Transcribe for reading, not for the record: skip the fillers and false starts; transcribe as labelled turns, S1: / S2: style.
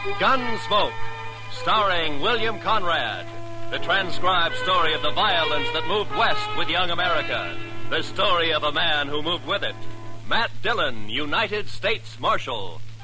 S1: Gunsmoke, starring William Conrad. The transcribed story of the violence that moved west with young America. The story of a man who moved with it. Matt Dillon, United States Marshal.